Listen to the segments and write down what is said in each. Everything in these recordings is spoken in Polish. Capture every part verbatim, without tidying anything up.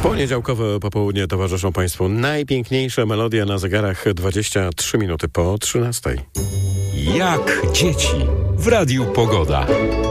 Poniedziałkowe popołudnie towarzyszą Państwu najpiękniejsze melodie na zegarach dwadzieścia trzy minuty po trzynastej. Jak dzieci w Radiu Pogoda.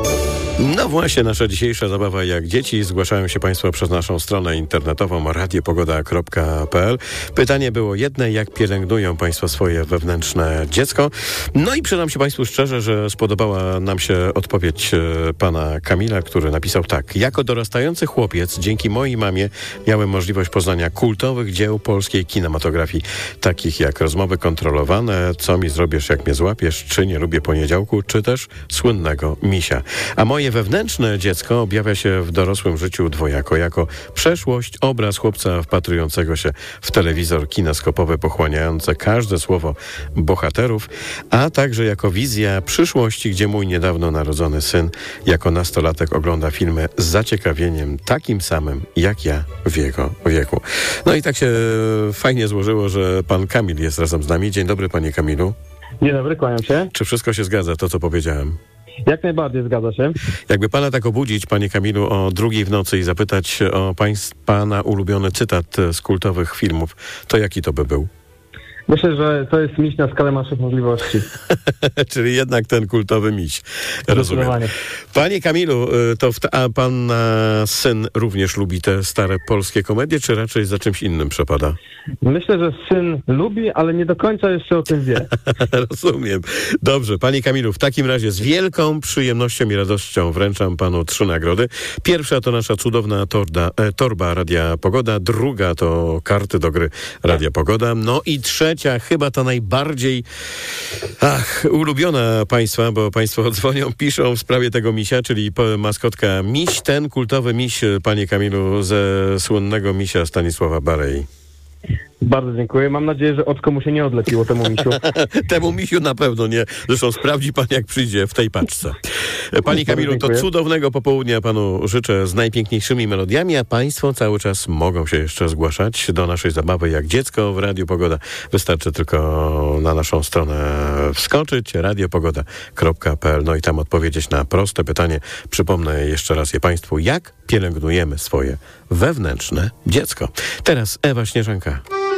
No właśnie, nasza dzisiejsza zabawa jak dzieci. Zgłaszają się Państwo przez naszą stronę internetową radiopogoda kropka p l. Pytanie było jedne: jak pielęgnują Państwo swoje wewnętrzne dziecko? No i przyznam się Państwu szczerze, że spodobała nam się odpowiedź e, pana Kamila, który napisał tak. Jako dorastający chłopiec, dzięki mojej mamie miałem możliwość poznania kultowych dzieł polskiej kinematografii, takich jak Rozmowy kontrolowane, Co mi zrobisz, jak mnie złapiesz, Czy nie lubię poniedziałku, czy też słynnego Misia. A moje wewnętrzne dziecko objawia się w dorosłym życiu dwojako, jako przeszłość, obraz chłopca wpatrującego się w telewizor kineskopowy, pochłaniające każde słowo bohaterów, a także jako wizja przyszłości, gdzie mój niedawno narodzony syn jako nastolatek ogląda filmy z zaciekawieniem takim samym jak ja w jego wieku. No i tak się fajnie złożyło, że pan Kamil jest razem z nami. Dzień dobry, panie Kamilu. Dzień dobry, kłaniam się. Czy wszystko się zgadza, to co powiedziałem? Jak najbardziej zgadza się. Jakby pana tak obudzić, panie Kamilu, o drugiej w nocy i zapytać o pańs- pana ulubiony cytat z kultowych filmów, to jaki to by był? Myślę, że to jest miś na skalę naszych możliwości. Czyli jednak ten kultowy miś. Rozumiem. Panie Kamilu, to w ta, a pan syn również lubi te stare polskie komedie, czy raczej za czymś innym przepada? Myślę, że syn lubi, ale nie do końca jeszcze o tym wie. Rozumiem. Dobrze, panie Kamilu, w takim razie z wielką przyjemnością i radością wręczam panu trzy nagrody. Pierwsza to nasza cudowna torda, e, torba Radia Pogoda, druga to karty do gry Radia Pogoda, no i trzecia chyba ta najbardziej ach, ulubiona państwa, bo państwo dzwonią, piszą w sprawie tego misia, czyli maskotka miś, ten kultowy miś, panie Kamilu, ze słynnego misia Stanisława Barei. Bardzo dziękuję. Mam nadzieję, że oczko mu się nie odlepiło temu misiu. Temu misiu na pewno nie. Zresztą sprawdzi pan, jak przyjdzie w tej paczce. Panie Kamilu, to cudownego popołudnia panu życzę z najpiękniejszymi melodiami, a państwo cały czas mogą się jeszcze zgłaszać do naszej zabawy jak dziecko w Radiu Pogoda. Wystarczy tylko na naszą stronę wskoczyć, radiopogoda kropka p l, no i tam odpowiedzieć na proste pytanie. Przypomnę jeszcze raz je państwu, jak pielęgnujemy swoje wewnętrzne dziecko. Teraz Ewa Śnieżanka.